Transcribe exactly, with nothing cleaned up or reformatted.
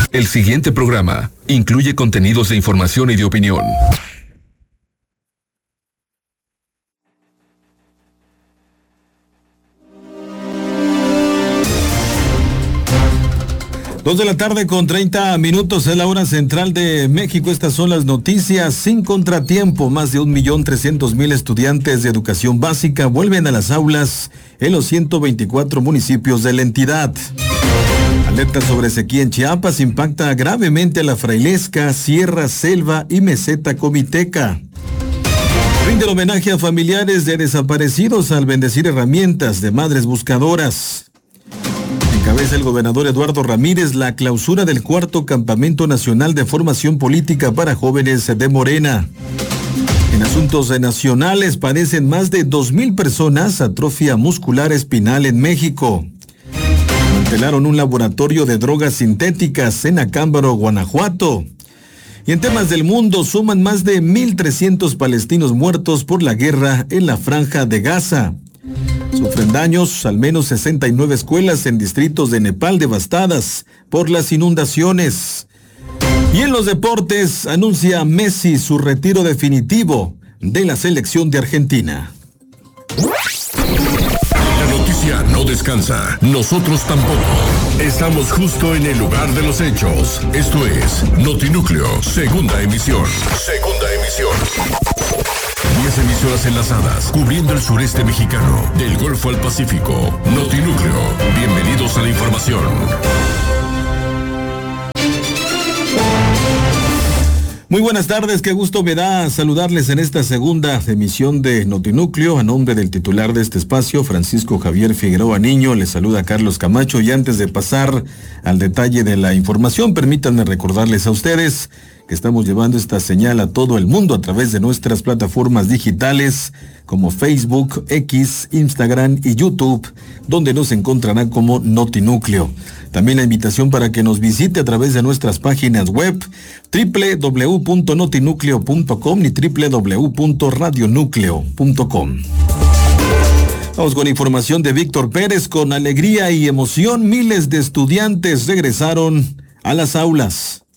El siguiente programa incluye contenidos de información y de opinión. Dos de la tarde con treinta minutos es la hora central de México. Estas son las noticias sin contratiempo. Más de un millón trescientos mil estudiantes de educación básica vuelven a las aulas en los ciento veinticuatro municipios de la entidad. Alerta sobre sequía en Chiapas impacta gravemente a la Frailesca, Sierra, Selva y Meseta Comiteca. Rinde el homenaje a familiares de desaparecidos al bendecir herramientas de madres buscadoras. Encabeza el gobernador Eduardo Ramírez la clausura del cuarto Campamento Nacional de Formación Política para Jóvenes de Morena. En asuntos nacionales, padecen más de dos mil personas atrofia muscular espinal en México. Desmantelaron un laboratorio de drogas sintéticas en Acámbaro, Guanajuato. Y en temas del mundo, suman más de mil trescientos palestinos muertos por la guerra en la Franja de Gaza. Sufren daños al menos sesenta y nueve escuelas en distritos de Nepal devastadas por las inundaciones. Y en los deportes, anuncia Messi su retiro definitivo de la selección de Argentina. La noticia no descansa, nosotros tampoco. Estamos justo en el lugar de los hechos. Esto es Notinúcleo, segunda emisión. Segunda emisión. Diez emisoras enlazadas, cubriendo el sureste mexicano, del Golfo al Pacífico. Notinúcleo, bienvenidos a la información. Muy buenas tardes, qué gusto me da saludarles en esta segunda emisión de Notinúcleo. A nombre del titular de este espacio, Francisco Javier Figueroa Niño, les saluda Carlos Camacho. Y antes de pasar al detalle de la información, permítanme recordarles a ustedes que estamos llevando esta señal a todo el mundo a través de nuestras plataformas digitales como Facebook, X, Instagram y YouTube, donde nos encontrarán como Notinúcleo. También la invitación para que nos visite a través de nuestras páginas web doble u doble u doble u punto notinúcleo punto com y doble u doble u doble u punto radionúcleo punto com. Vamos con información de Víctor Pérez. Con alegría y emoción, miles de estudiantes regresaron a las aulas.